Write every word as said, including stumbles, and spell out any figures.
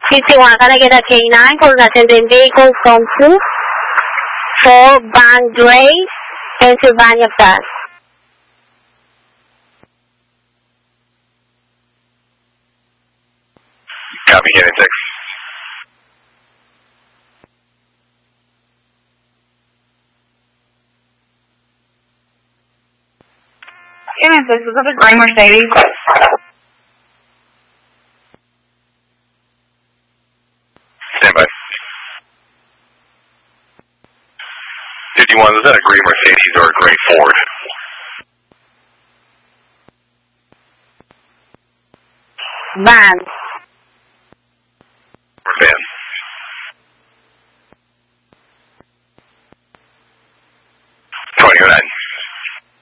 fifty-one, can I get a K nine for an attendant vehicle from two four Van Gray, Pennsylvania, Fast. Copy, Unit six. Unit six, is that a gray Mercedes? Stand by. fifty-one, is that a gray Mercedes or a gray Ford? Van.